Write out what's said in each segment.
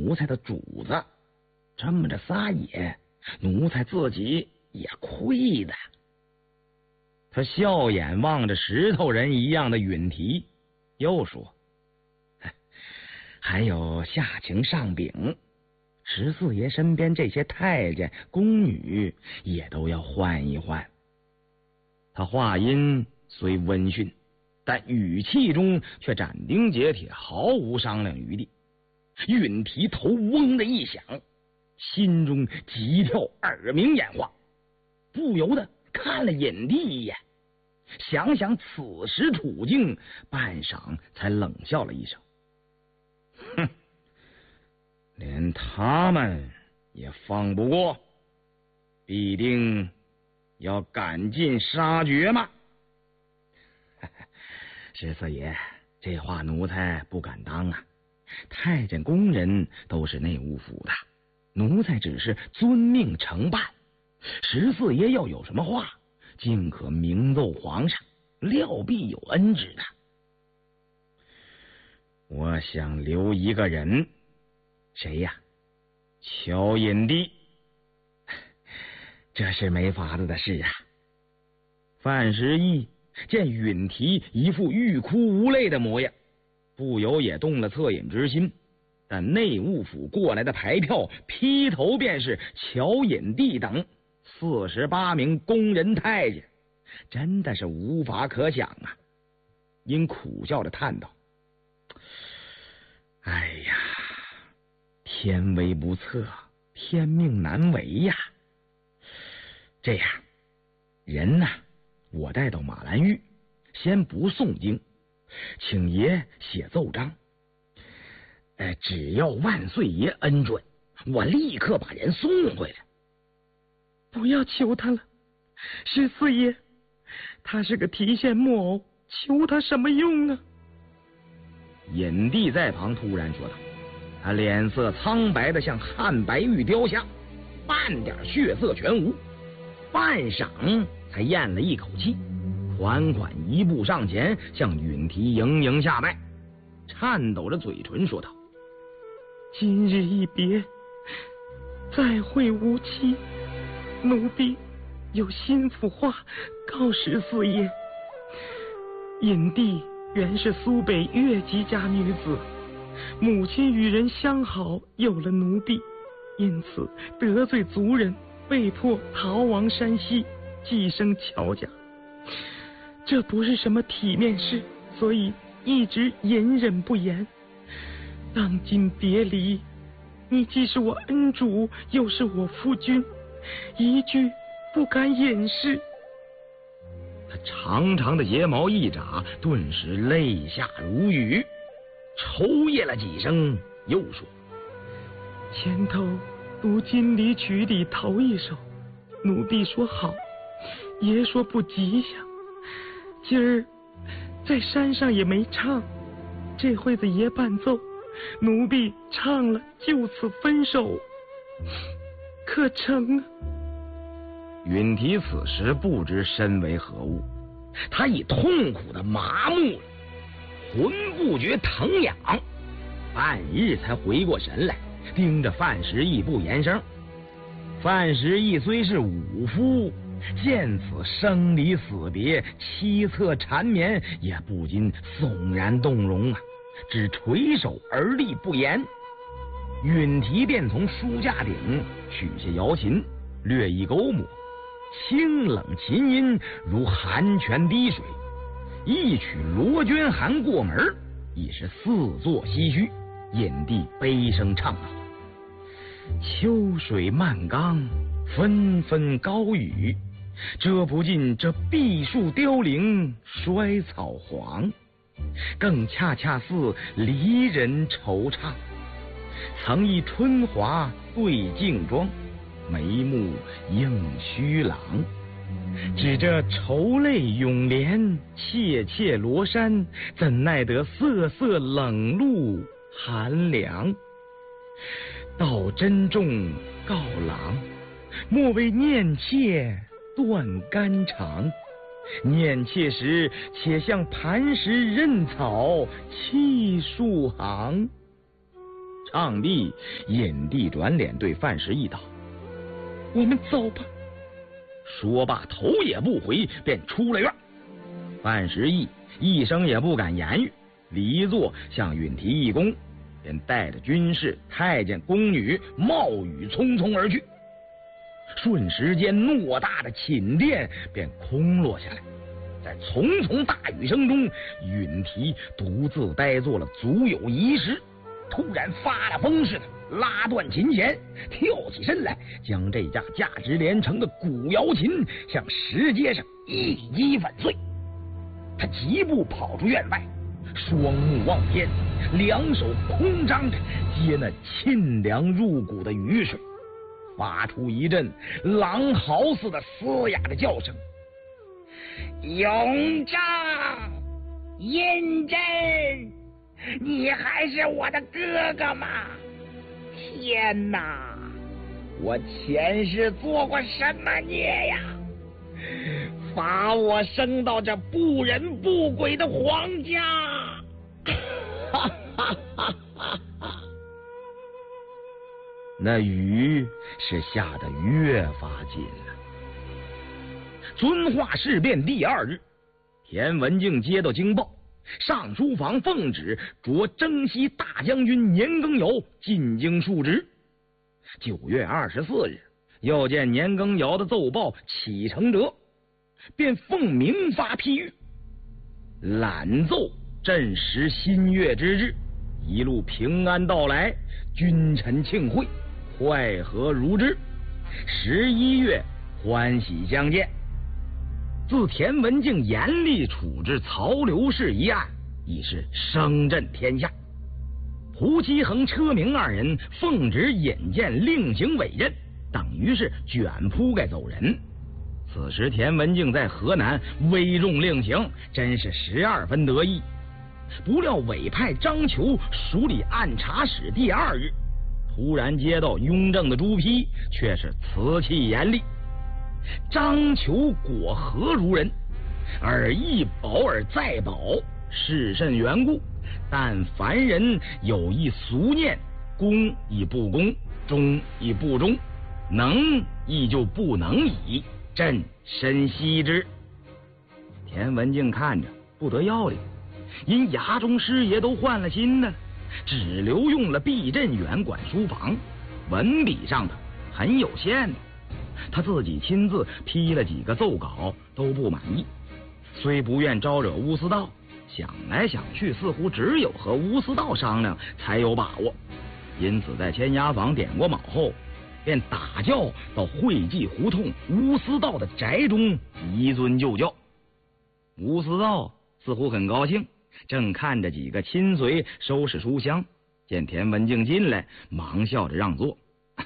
奴才的主子，这么着撒野，奴才自己也亏的。他笑眼望着石头人一样的允提，又说：还有下情上禀，十四爷身边这些太监宫女也都要换一换。他话音虽温驯，但语气中却斩钉截铁，毫无商量余地。允提头嗡的一响，心中急跳，耳鸣眼花，不由得看了尹帝一眼，想想此时处境，半晌才冷笑了一声：哼，连他们也放不过，必定要赶尽杀绝吗？十四爷，这话奴才不敢当啊。太监宫人都是内务府的，奴才只是遵命承办。十四爷要有什么话，尽可明奏皇上，料必有恩旨的。我想留一个人，谁呀？乔尹帝。这是没法子的事啊。范时义见允提一副欲哭无泪的模样，不由也动了恻隐之心。但内务府过来的牌票劈头便是乔尹帝等48名宫人太监，真的是无法可想啊。因苦笑着叹道：哎呀，天威不测，天命难违呀。这样，人呢，我带到马兰峪，先不诵经，请爷写奏章。只要万岁爷恩准，我立刻把人送回来。 不要求他了，十四爷，他是个提线木偶，求他什么用啊？ 尹帝在旁突然说道，他脸色苍白的像汉白玉雕像，半点血色全无，半晌才咽了一口气，款款一步上前，向允提迎迎下拜，颤抖着嘴唇说道： 今日一别，再会无期，奴婢有心腹话告十四爷。尹帝原是苏北越籍家女子，母亲与人相好，有了奴婢，因此得罪族人，被迫逃亡山西，寄生乔家。这不是什么体面事，所以一直隐忍不言。当今别离，你既是我恩主，又是我夫君，一句不敢掩饰。 他长长的睫毛一眨，顿时泪下如雨，抽噎了几声，又说： 前头读金离曲里头一首，奴婢说好，爷说不吉祥，今儿在山上也没唱，这会子爷伴奏，奴婢唱了，就此分手，可成啊？ 允提此时不知身为何物，他已痛苦的麻木了，魂不觉疼痒，半日才回过神来，盯着范时义不言声。范时义虽是武夫，见此生离死别、凄恻缠绵，也不禁悚然动容啊，只垂手而立不言。允提便从书架顶取下瑶琴，略一勾抹，清冷琴音如寒泉滴水，一曲罗鹃寒过门，已是四座唏嘘。引帝悲声唱道：秋水漫冈，纷纷高雨，遮不尽这碧树凋零，衰草黄，更恰恰似离人惆怅。曾忆春华对镜妆，眉目映虚朗，只这愁泪涌帘，切切罗衫，怎奈得瑟瑟冷露寒凉。道珍重告郎，莫为念妾断肝肠，念妾时且向磐石刃草泣数行。 唱毕，引帝转脸对范十义道：“ 我们走吧。” 说罢，头也不回，便出了院。范十义一声也不敢言语，离座向允提一躬，便带着军士、太监、宫女冒雨匆匆而去。瞬时间，偌大的寝殿便空落下来。在丛丛大雨声中，允提独自呆坐了足有1时，突然发了疯似的拉断琴弦，跳起身来，将这架价值连城的古瑶琴向石阶上一击粉碎。他疾步跑出院外，双目望天，两手空张着接那沁凉入骨的雨水，发出一阵狼嚎似的嘶哑的叫声：“永正，胤禛，你还是我的哥哥吗？天哪，我前世做过什么孽呀？罚我生到这不仁不轨的皇家！”那雨是下得越发紧了。遵化事变第2日，田文镜接到京报，上书房奉旨着征西大将军年羹尧进京述职。9月24日，又见年羹尧的奏报启承折，便奉明发批谕，览奏朕时新月之日，一路平安到来，君臣庆会，快和如之。11月欢喜相见。自田文镜严厉处置曹刘氏一案，已是声震天下。胡其衡、车明2人奉旨引荐另行委任，等于是卷铺盖走人。此时田文镜在河南危重令行，真是12分得意。不料委派张求署理按察使第2日，突然接到雍正的朱批，却是辞气严厉。张求果何如人？尔亦保而再保，是甚缘故？但凡人有一俗念，公亦不公，忠亦不忠，能亦就不能矣。朕深悉之。田文镜看着不得要领，因衙中师爷都换了新的，只留用了毕振远管书房，文笔上的很有限的。他自己亲自批了几个奏稿，都不满意。虽不愿招惹乌思道，想来想去，似乎只有和乌思道商量才有把握。因此在签押房点过卯后，便打轿到会稽胡同乌思道的宅中移尊就教。乌思道似乎很高兴，正看着几个亲随收拾书箱，见田文镜进来，忙笑着让座。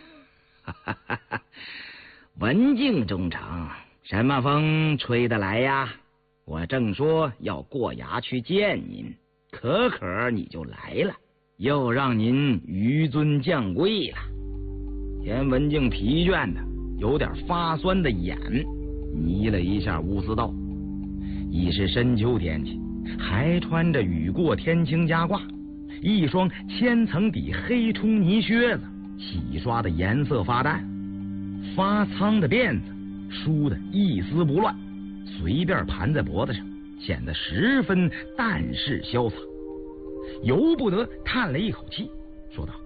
文镜中丞，什么风吹得来呀？我正说要过衙去见您，可你就来了，又让您纡尊降贵了。田文镜疲倦的有点发酸的眼睨了一下乌思道。已是深秋天气，还穿着雨过天晴加褂，一双千层底黑冲泥靴子，洗刷的颜色发淡，发苍的辫子梳得一丝不乱，随便盘在脖子上，显得十分淡适潇洒。由不得叹了一口气，说道：“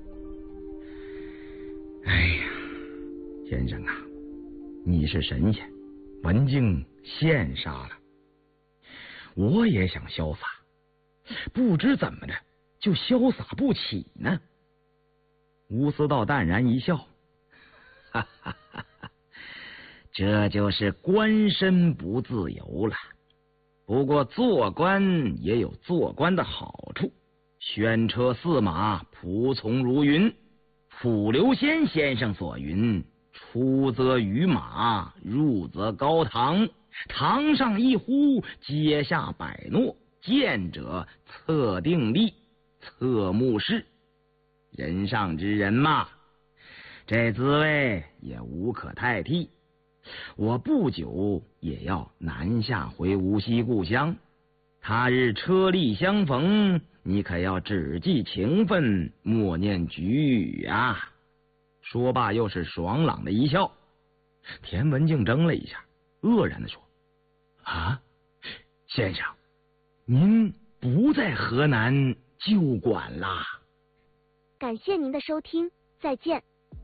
哎呀，先生啊，你是神仙，文镜羡煞了。我也想潇洒，不知怎么的就潇洒不起呢。”乌思道淡然一笑，哈哈哈哈，这就是官身不自由了。不过做官也有做官的好处，轩车驷马，仆从如云。傅留仙先生所云：出则于马，入则高堂，堂上一呼，阶下百诺，见者测定力，测目视。人上之人嘛，这滋味也无可代替。我不久也要南下回无锡故乡， 他日车力相逢，你可要只记情分，莫念菊语啊！说罢，又是爽朗的一笑。田文镜怔了一下，愕然的说：“啊，先生，您不在河南旧馆啦？” 感谢您的收听，再见。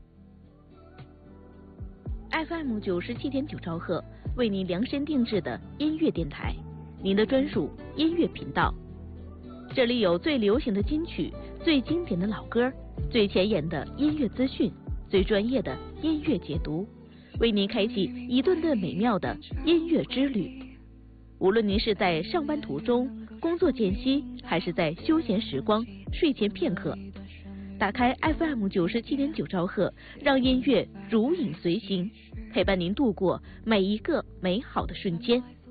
FM 97.9兆赫为您量身定制的音乐电台，您的专属音乐频道。这里有最流行的金曲、最经典的老歌、最前沿的音乐资讯、最专业的音乐解读，为您开启一段段美妙的音乐之旅。无论您是在上班途中、工作间隙，还是在休闲时光、睡前片刻，打开 FM 97.9兆赫，让音乐如影随形，陪伴您度过每一个美好的瞬间。